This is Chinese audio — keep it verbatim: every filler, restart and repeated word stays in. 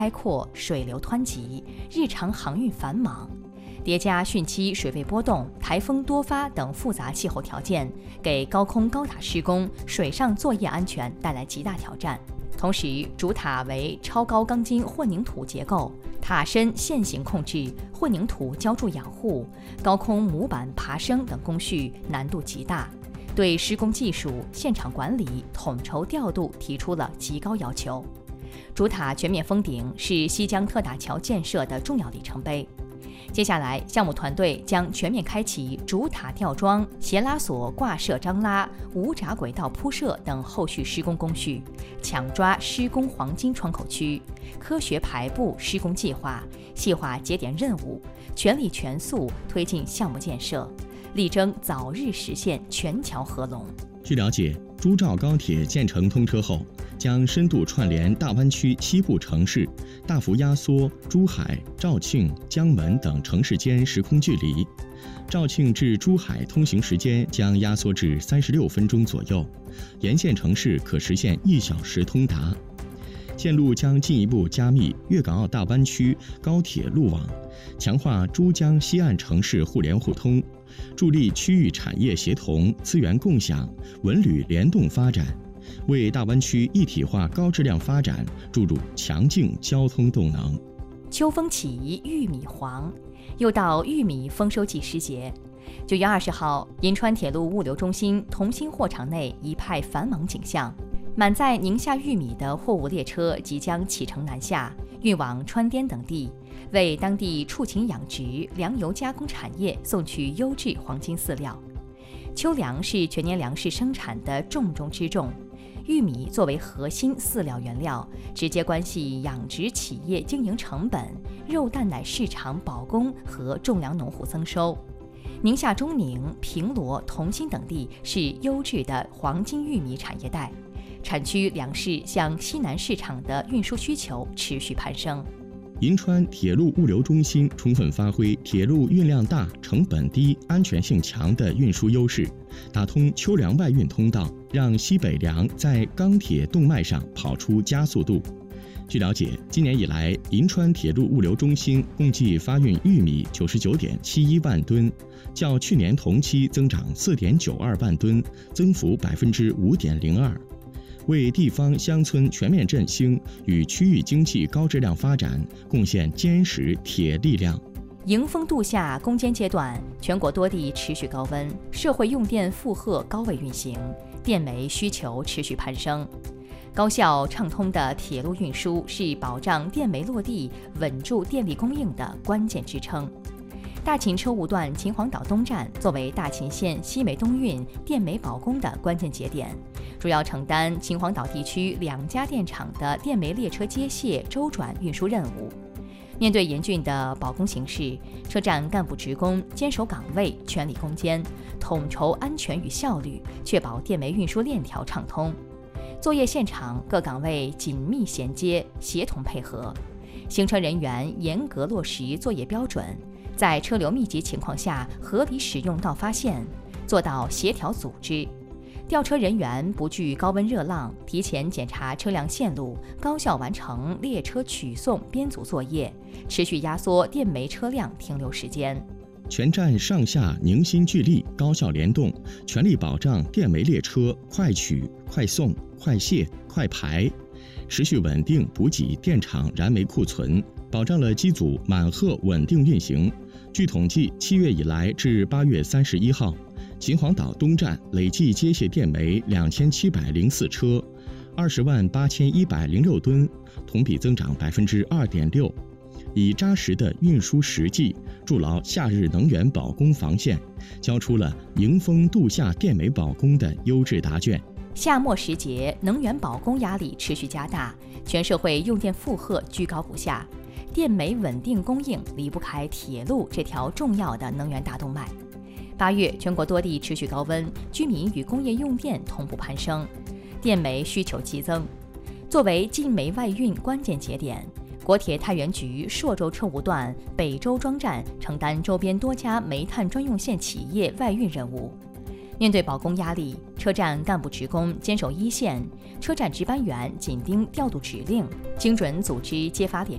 开阔，水流湍急，日常航运繁忙，叠加汛期水位波动、台风多发等复杂气候条件，给高空高塔施工、水上作业安全带来极大挑战。同时，主塔为超高钢筋混凝土结构，塔身线形控制，混凝土浇筑养护、高空模板爬升等工序难度极大，对施工技术、现场管理、统筹调度提出了极高要求。主塔全面封顶是西江特大桥建设的重要里程碑。接下来，项目团队将全面开启主塔吊装、斜拉索挂设张拉、无闸轨道铺设等后续施工工序，抢抓施工黄金窗口区，科学排布施工计划，细化节点任务，全力全速推进项目建设，力争早日实现全桥合龙。 据了解，珠兆高铁建成通车后，将深度串联大湾区西部城市，大幅压缩珠海、肇庆、江门等城市间时空距离。肇庆至珠海通行时间将压缩至三十六分钟左右，沿线城市可实现一小时通达。线路将进一步加密粤港澳大湾区高铁路网，强化珠江西岸城市互联互通，助力区域产业协同、资源共享、文旅联动发展，为大湾区一体化高质量发展注入强劲交通动能。 秋风起，玉米黄，又到玉米丰收季时节。九月二十号，银川铁路物流中心同心货场内一派繁忙景象，满载宁夏玉米的货物列车即将启程南下，运往川滇等地，为当地畜禽养殖、粮油加工产业送去优质黄金饲料。秋粮是全年粮食生产的重中之重，玉米作为核心饲料原料，直接关系养殖企业经营成本、肉蛋奶市场保供和种粮农户增收。宁夏中宁、平罗、同心等地是优质的黄金玉米产业带，产区粮食向西南市场的运输需求持续攀升。 银川铁路物流中心充分发挥铁路运量大、成本低、安全性强的运输优势，打通秋粮外运通道，让西北粮在钢铁动脉上跑出加速度。据了解，今年以来，银川铁路物流中心共计发运玉米九十九点七一万吨，较去年同期增长四点九二万吨，增幅百分之五点零二。为地方乡村全面振兴与区域经济高质量发展贡献坚实铁力量。 迎风度夏攻坚阶段，全国多地持续高温，社会用电负荷高位运行，电煤需求持续攀升。高效畅通的铁路运输是保障电煤落地、稳住电力供应的关键支撑。大秦车务段秦皇岛东站作为大秦线西煤东运、电煤保供的关键节点，主要承担秦皇岛地区两家电厂的电煤列车接卸、周转运输任务。面对严峻的保供形势，车站干部职工坚守岗位，全力攻坚，统筹安全与效率，确保电煤运输链条畅通。作业现场各岗位紧密衔接、协同配合，行车人员严格落实作业标准，在车流密集情况下合理使用道发线，做到协调组织。吊车人员不惧高温热浪，提前检查车辆线路，高效完成列车取送编组作业，持续压缩电煤车辆停留时间。 全站上下凝心聚力，高效联动，全力保障电煤列车快取、快送、快卸、快排，持续稳定补给电厂燃煤库存，保障了机组满荷稳定运行。据统计，七月以来至八月三十一号，秦皇岛东站累计接卸电煤两千七百零四车，二十万八千一百零六吨，同比增长百分之二点六。以扎实的运输实际，筑牢夏日能源保供防线，交出了迎风度夏电煤保供的优质答卷。 夏末时节，能源保供压力持续加大，全社会用电负荷居高不下，电煤稳定供应离不开铁路这条重要的能源大动脉。八月，全国多地持续高温，居民与工业用电同步攀升，电煤需求激增。作为进煤外运关键节点，国铁太原局朔州车务段北周庄站承担周边多家煤炭专用线企业外运任务。面对保供压力，车站干部职工坚守一线，车站值班员紧盯调度指令，精准组织揭发列